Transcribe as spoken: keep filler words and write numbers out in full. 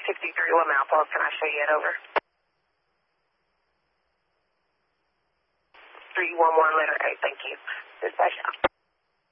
sixty-three, what mouth pulse can I show you it over? three one one letter A, thank you. Dispatch out.